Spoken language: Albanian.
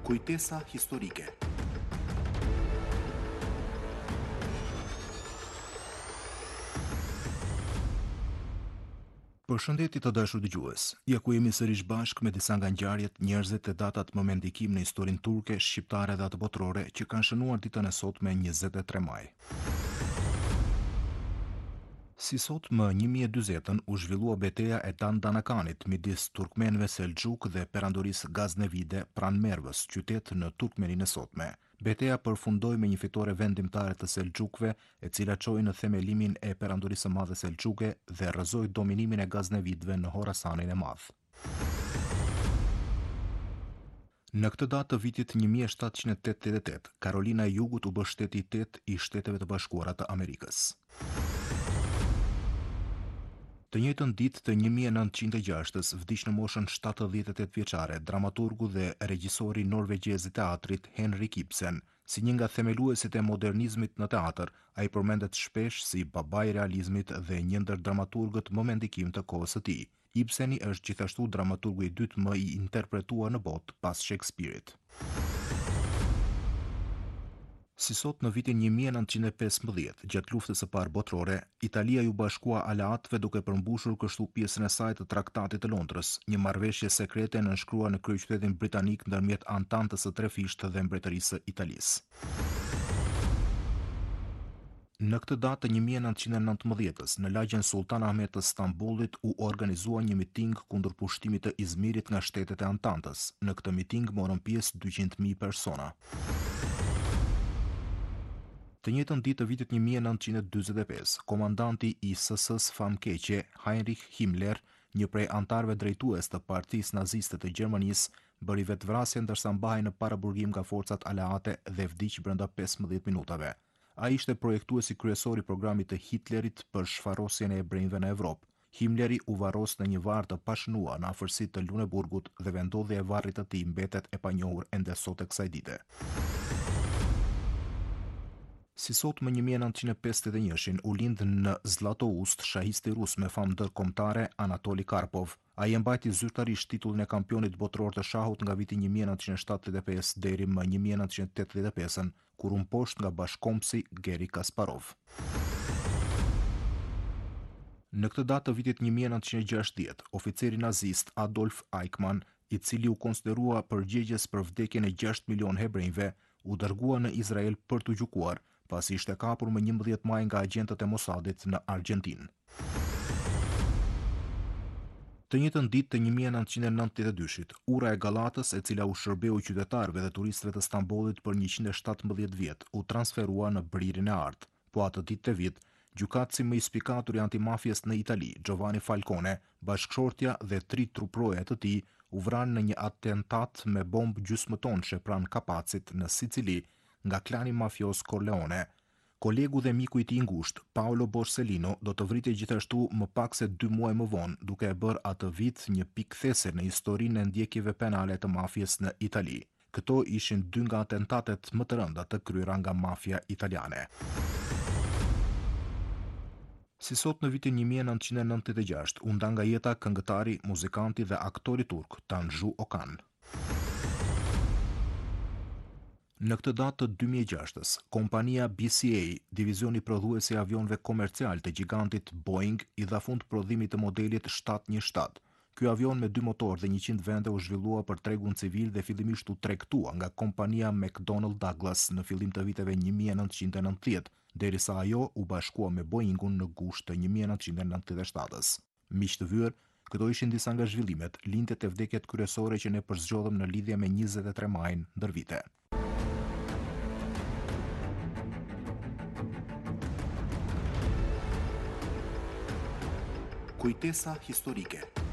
Kujtesa historike. Përshëndetje të dashur dëgjues. Ja ku jemi sërish bashkë me disa nga ngjarjet, njerëzit e datat më me ndikim në historinë turke, shqiptare dhe atë botërore që kanë shënuar ditën e sotme 23 maj. Si sot më 1040-ën u zhvillua betejë e Dandanakanit midis turkmenëve Selxhuk dhe perandorisë Gaznevide pranë Mervës, qytet në Turkmeninë e sotme. Betejë përfundoi me një fitore vendimtare të Selxhukëve, e cila çoi në themelimin e perandorisë së madhe selxhuke dhe rrëzoi dominimin e Gaznevidëve në Horasanin e Madh. Në këtë datë të vitit 1788, Karolina e Jugut u bë shteti i 8 i Shteteve të Bashkuara të Amerikës. Të njëjtën ditë të 1906-s vdiq në moshën 78 vjeçare dramaturgu dhe regjisori norvegjez i teatrit Henrik Ibsen. Si një nga themeluesit e modernizmit në teatr, ai përmendet shpesh si babai i realizmit dhe një ndër dramaturgët më me ndikim të kohës së tij. Ibseni është gjithashtu dramaturgu i dytë më i interpretuar në botë pas Shakespeare-it. Si sot në vitin 1915, gjatë luftës së parë botërore, Italia ju bashkua aleatëve duke përmbushur kështu pjesën e saj të Traktatit të Londrës, një marrëveshje sekrete nënshkruar në kryeqytetin britanik ndërmjet Antantës së Trefishtë dhe Mbretërisë së Italisë. Në këtë datë të 1919-s, në lagjen Sultan Ahmet të Stambollit u organizua një miting kundër pushtimit të Izmirit nga shtetet e Antantës. Në këtë miting morën pjesë 200.000 persona. Të njëjtën ditë të vitit 1945, komandanti i SS famkeqe Heinrich Himmler, një prej antarëve drejtues të Partisë Naziste të Gjermanisë, bëri vetvrasje ndërsa mbahej në paraburgim nga forcat aleate dhe vdiq brenda 15 minutave. Ai ishte projektuesi kryesor i programit të Hitlerit për shfarosjen e hebrejve në Evropë. Himmleri u varros në një varr të pashënuar në afërsitë të Luneburgut dhe vendodhja e varrit të tij mbetet e panjohur ende sot e kësaj dite. Si sot më 1951 u lind në Zlatoust shahisti rus me famë ndërkombëtare Anatoli Karpov. Ai e mbajti zyrtarisht titullin e kampionit botëror të shahut nga viti 1975 deri më 1985, kur u mposht nga bashkëkombësi Geri Kasparov. Në këtë datë të vitit 1960, oficeri nazist Adolf Eichmann, i cili u konsiderua përgjegjës për vdekjen e 6 milion hebrejve, u dërgua në Izrael për të gjykuar, pasi ishte kapur më 11 maj nga agjentët e Mossadit në Argjentinë. Të njëjtën ditë të 1992-shit, ura e Gallatës, e cila u shërbeu qytetarëve dhe turistëve të Stambollit për 117 vjet, u transferua në Bririn e Artë. Po atë ditë të vit, gjykatësi më i spikatur i antimafjes në Itali, Giovanni Falcone, bashkëshortja dhe 3 truproja të tij u vranë në një atentat me bombë gjysmëtonshë pranë Kapacit në Sicili nga klani mafios Corleone. Kolegu dhe miku i tij i ngushtë, Paolo Borsellino, do të vritej gjithashtu më pak se 2 muaj më vonë, duke e bërë atë vit një pikë thesër në historinë e ndjekjeve penale të mafjes në Itali. Këto ishin 2 nga atentatet më të rënda të kryera nga mafja italiane. Si sot në vitin 1996, u nda nga jeta këngëtari, muzikanti dhe aktori turk Tanju Okan. Në këtë datë të 2006-s, kompania BCA, divizioni prodhuesi i avionëve komercial të gigantit Boeing, i dha fund prodhimit të modelit 717. Ky avion me 2 motorë dhe 100 vende u zhvillua për tregun civil dhe fillimisht u tregtua nga kompania McDonnell Douglas në fillim të viteve 1990, derisa ajo u bashkua me Boeingun në gusht të 1997-s. Miq të vyer, këto ishin disa nga zhvillimet, lindjet e vdekjet kryesore që ne përzgjodhëm në lidhje me 23 majin ndër vite. Kujtesa historike.